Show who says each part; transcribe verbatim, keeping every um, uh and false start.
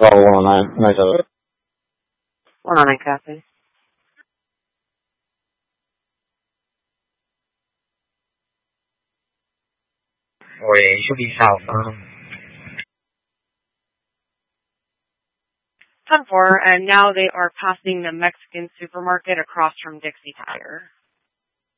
Speaker 1: call one oh nine nine seven.
Speaker 2: one oh nine copy.
Speaker 3: Wait, it should be south. Um,
Speaker 2: ten four, and now they are passing the Mexican supermarket across from Dixie Tire.